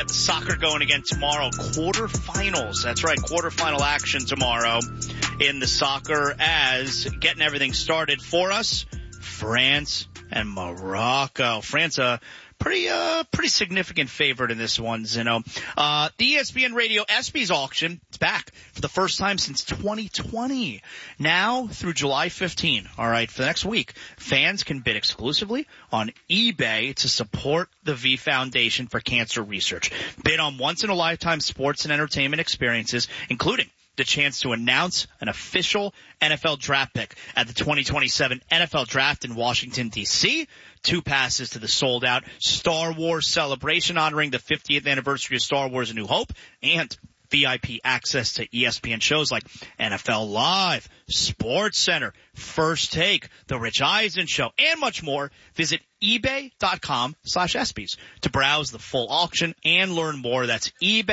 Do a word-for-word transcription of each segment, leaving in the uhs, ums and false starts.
got the soccer going again tomorrow. Quarterfinals. That's right. Quarterfinal action tomorrow in the soccer as getting everything started for us. France and Morocco. France, a pretty, uh, pretty significant favorite in this one, Zeno. Uh, the E S P N Radio ESPYs auction, it's back for the first time since twenty twenty. Now through July fifteenth. All right. For the next week, fans can bid exclusively on eBay to support the V Foundation for Cancer Research. Bid on once in a lifetime sports and entertainment experiences, including the chance to announce an official N F L draft pick at the twenty twenty-seven N F L Draft in Washington, D C Two passes to the sold-out Star Wars celebration honoring the fiftieth anniversary of Star Wars A New Hope, and V I P access to E S P N shows like N F L Live, Sports Center, First Take, The Rich Eisen Show, and much more. Visit ebay.com slash ESPYs to browse the full auction and learn more. That's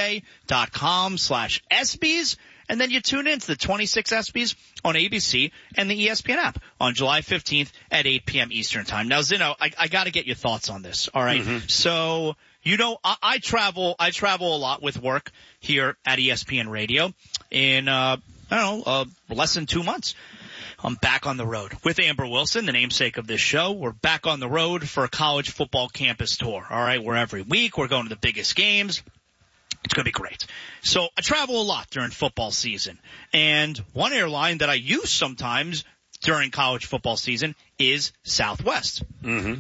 ebay.com slash ESPYs. And then you tune in to the twenty-six ESPYs on A B C and the E S P N app on July fifteenth at eight p.m. Eastern Time. Now, Zeno, I, I got to get your thoughts on this. All right. Mm-hmm. So, you know, I, I travel, I travel a lot with work here at E S P N Radio. In, uh, I don't know, uh, less than two months. I'm back on the road with Amber Wilson, the namesake of this show. We're back on the road for a college football campus tour. All right. We're every week. We're going to the biggest games. It's going to be great. So I travel a lot during football season. And one airline that I use sometimes during college football season is Southwest. Mm-hmm.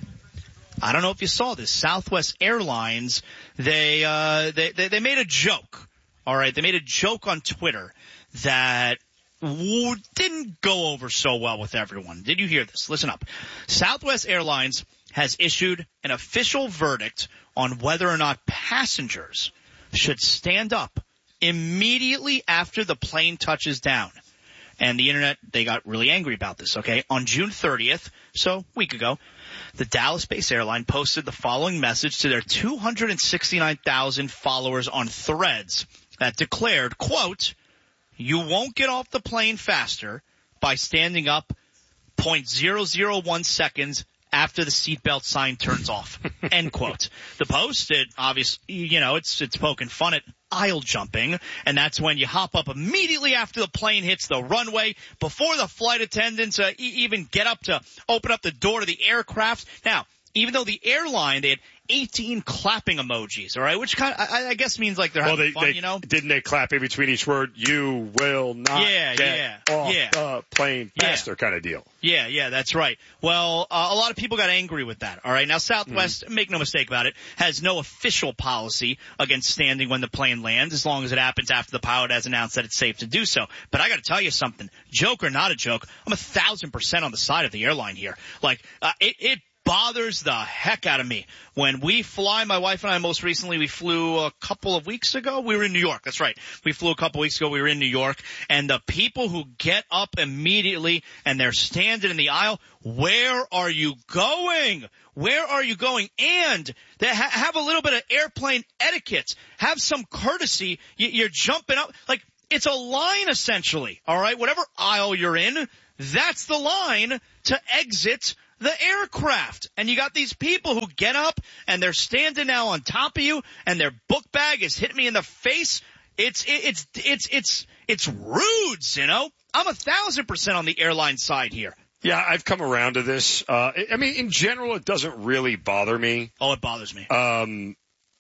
I don't know if you saw this. Southwest Airlines, they, uh, they, they, they made a joke. All right. They made a joke on Twitter that w- didn't go over so well with everyone. Did you hear this? Listen up. Southwest Airlines has issued an official verdict on whether or not passengers should stand up immediately after the plane touches down. And the internet, they got really angry about this, okay? On June thirtieth, so a week ago, the Dallas-based airline posted the following message to their two hundred sixty-nine thousand followers on Threads that declared, quote, "You won't get off the plane faster by standing up zero point zero zero one seconds after the seatbelt sign turns off," end quote. The post, it obviously, you know, it's, it's poking fun at aisle jumping, and that's when you hop up immediately after the plane hits the runway, before the flight attendants uh, e- even get up to open up the door to the aircraft. Now, even though the airline, they had eighteen clapping emojis, all right, which kind of, I, I guess means like they're well, having they, fun, they, you know? Didn't they clap in between each word? You will not yeah, get yeah, off yeah. the plane faster yeah. kind of deal. Yeah, yeah, that's right. Well, uh, a lot of people got angry with that, all right? Now, Southwest, mm. make no mistake about it, has no official policy against standing when the plane lands, as long as it happens after the pilot has announced that it's safe to do so. But I got to tell you something, joke or not a joke, I'm a thousand percent on the side of the airline here. Like, uh, it, it bothers the heck out of me when we fly. My wife and I, most recently, we flew a couple of weeks ago. We were in New York. That's right. We flew a couple of weeks ago. We were in New York, and the people who get up immediately and they're standing in the aisle, where are you going? Where are you going? And they ha- have a little bit of airplane etiquette. Have some courtesy. Y- you're jumping up. Like, it's a line, essentially. All right? Whatever aisle you're in, that's the line to exit the aircraft. And you got these people who get up and they're standing now on top of you, and their book bag is hitting me in the face. It's, it's, it's, it's, it's rude, you know? I'm a thousand percent on the airline side here. Yeah, I've come around to this. Uh, I mean, in general, it doesn't really bother me. Oh, it bothers me. Um,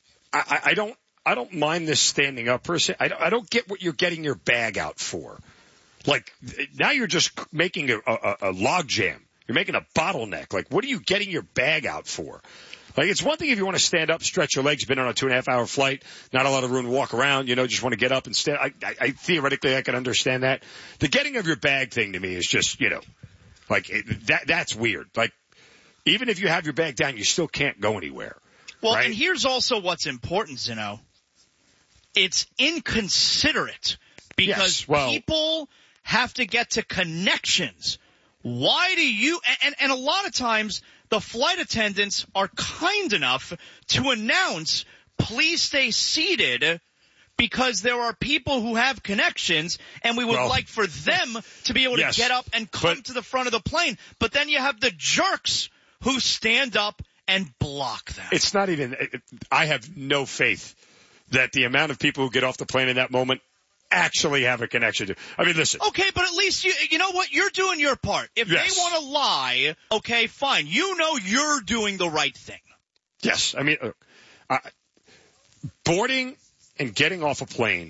I, I don't, I don't mind this standing up person. I don't, I don't get what you're getting your bag out for. Like, now you're just making a, a, a log jam. You're making a bottleneck. Like, what are you getting your bag out for? Like, it's one thing if you want to stand up, stretch your legs, been on a two and a half hour flight, not a lot of room to walk around, you know, just want to get up and stand. I, I, I theoretically, I can understand that. The getting of your bag thing to me is just, you know, like, it, that, that's weird. Like, even if you have your bag down, you still can't go anywhere. Well, right? And here's also what's important, Zeno. It's inconsiderate because yes, well, people have to get to connections. Why do you, and, and a lot of times the flight attendants are kind enough to announce, please stay seated, because there are people who have connections and we would well, like for them to be able yes, to get up and come but, to the front of the plane. But then you have the jerks who stand up and block them. It's not even, I have no faith that the amount of people who get off the plane in that moment actually have a connection to. I mean, listen. Okay, but at least you, you know what? You're doing your part. If Yes. they want to lie, okay, fine. You know you're doing the right thing. Yes. I mean, uh, uh, boarding and getting off a plane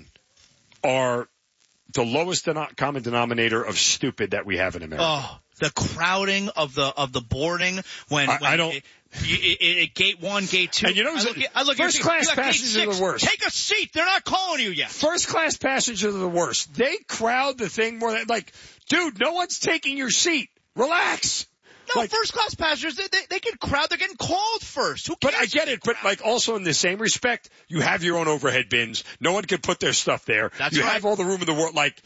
are the lowest deno- common denominator of stupid that we have in America. Oh, the crowding of the of the boarding when, I, when I don't. It, it, it, it, gate one, gate two. And you know, I look, at- I look at first your- class you got gate passengers are six. the worst. Take a seat. They're not calling you yet. First class passengers are the worst. They crowd the thing more than, like, dude, no one's taking your seat. Relax. No, Like, first class passengers, they, they, they get crowd. They're getting called first. Who cares? but I if get they it. But crowd? like, also in the same respect, you have your own overhead bins. No one can put their stuff there. That's you right. have all the room in the world. Like,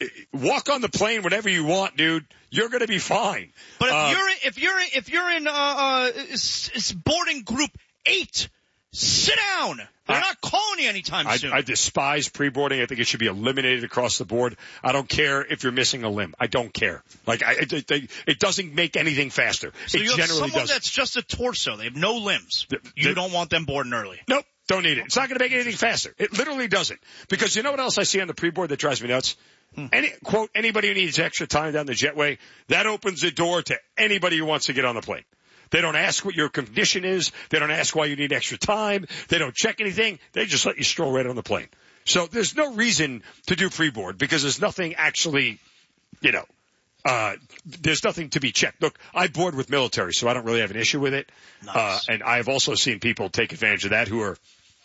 walk on the plane whenever you want, dude. You're going to be fine. But if Uh, you're in, if you're in, if you're in uh, uh s- s- boarding group eight, sit down. They're I- not calling you anytime I, soon. I despise pre-boarding. I think it should be eliminated across the board. I don't care if you're missing a limb. I don't care. Like, I, it, it, it doesn't make anything faster. so it you have generally someone doesn't. that's just a torso. They have no limbs. The- you the- don't want them boarding early. Nope, don't need it. It's not going to make anything faster. It literally doesn't. Because you know what else I see on the pre-board that drives me nuts? Hmm. Any quote, anybody who needs extra time down the jetway, that opens the door to anybody who wants to get on the plane. They don't ask what your condition is. They don't ask why you need extra time. They don't check anything. They just let you stroll right on the plane. So there's no reason to do pre-board because there's nothing actually, you know, uh, there's nothing to be checked. Look, I board with military, so I don't really have an issue with it. Nice. Uh, and I've also seen people take advantage of that who are,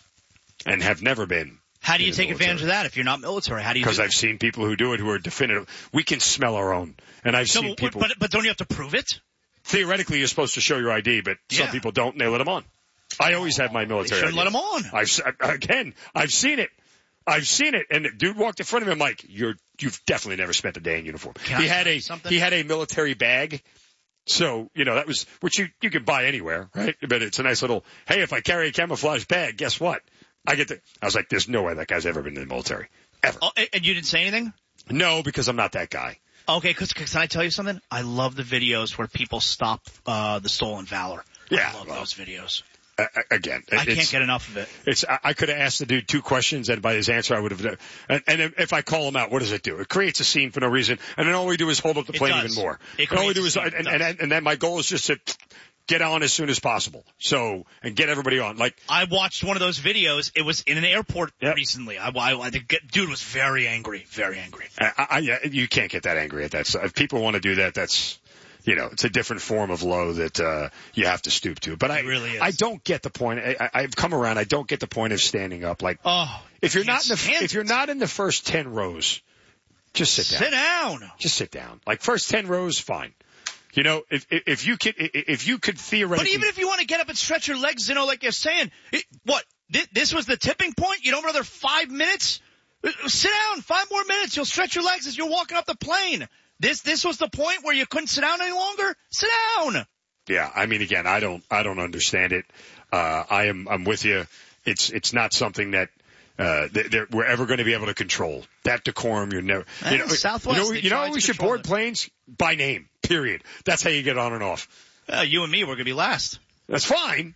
and have never been. How do you in the take military. advantage of that if you're not military? How do you? Because do I've seen people who do it who are definitive. We can smell our own. And I've No, seen but, people. but but don't you have to prove it? Theoretically, you're supposed to show your I D, but some Yeah. people don't, and they let them on. I always have my They military shouldn't I let D. them on. I've s- again, I've seen it. I've seen it, and the dude walked in front of me. I'm like, "You're, you've definitely never spent a day in uniform." Can he I had tell a you something? he had a military bag, so you know that was which you you could buy anywhere, right? But it's a nice little. Hey, if I carry a camouflage bag, guess what? I get the. I was like, "There's no way that guy's ever been in the military, ever." Oh, and and you didn't say anything? No, because I'm not that guy. Okay, because can I tell you something? I love the videos where people stop uh, the stolen valor. Yeah, I love well, those videos. Uh, again, I it's, can't get enough of it. It's. I, I could have asked the dude two questions, and by his answer, I would have. And, and if I call him out, what does it do? It creates a scene for no reason, and then all we do is hold up the It plane does. even more. It And all we creates do a is, scene. and, It and, does. and, and then my goal is just to get on as soon as possible. So and get everybody on. Like I watched one of those videos. It was in an airport Yep. recently. I, I, I the dude was very angry, very angry. I, I, yeah, you can't get that angry at that. So if people want to do that, that's. You know, it's a different form of low that uh you have to stoop to. But I It really is. I don't get the point. I, I, I've come around. I don't get the point of standing up. Like Oh, if you're can't not in the stand if you're it. not in the first ten rows, just sit down. Sit down. Just sit down. Like first ten rows, fine. You know, if if, if you could if you could theoretically. But even if you want to get up and stretch your legs, you know, like you're saying, it, what thi- this was the tipping point. You know, another five minutes. Uh, Sit down. Five more minutes. You'll stretch your legs as you're walking up the plane. This this was the point where you couldn't sit down any longer. Sit down. Yeah, I mean, again, I don't I don't understand it. Uh, I am I'm with you. It's it's not something that. Uh, that that we're ever going to be able to control that decorum. You're never, you know, Eh, Southwest, you know, they you know, tried we to should control board it. planes by name. Period. That's how you get on and off. Uh, you and me, we're gonna be last. That's fine.